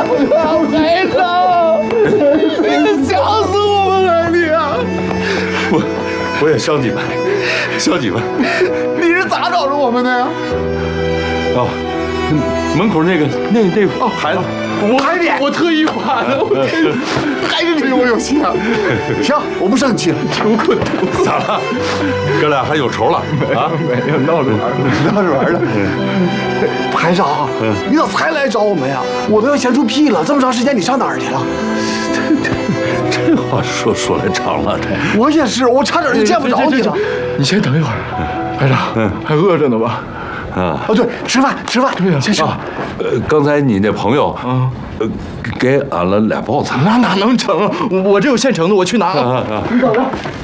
排长，你想死我们了你啊！ 我也想你们，想你们。 你是咋找着我们的呀？ 哦，门口那孩子， 我特意夸的，还是对我有心啊！行，我不生气了。 咋了？哥俩还有仇了啊？ 没有，闹着玩的。排长，你咋才来找我们呀？我都要闲出屁了，这么长时间你上哪儿去了？ 这话说来长了，这我也是，我差点就见不着你了。 你先等一会儿，排长，还饿着呢吧？ 哦，对，吃饭。对呀，先吃饭。 刚才你那朋友给俺了2包菜， 那哪能成？我这有现成的，我去拿了。 你等着。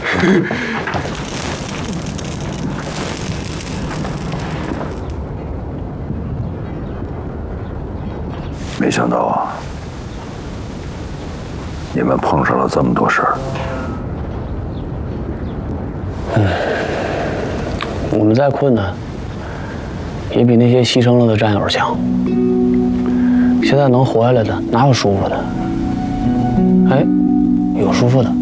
没想到啊，你们碰上了这么多事儿。 我们再困难，也比那些牺牲了的战友强。现在能活下来的，哪有舒服的？哎，有舒服的。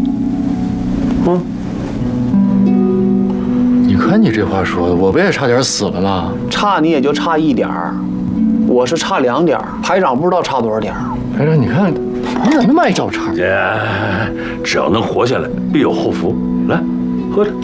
你看你这话说的，我不也差点死了吗？ 差你也就差1点儿，我是差2点儿。排长不知道差多少点儿。 排长，你看你怎么那么爱找茬？ 只要能活下来，必有后福。来，喝着。